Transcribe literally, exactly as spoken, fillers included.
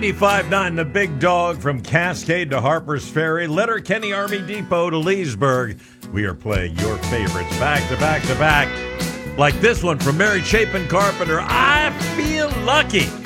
ninety-five nine, the big dog from Cascade to Harper's Ferry, Letterkenny Army Depot to Leesburg. We are playing your favorites back to back to back. Like this one from Mary Chapin Carpenter, I Feel Lucky.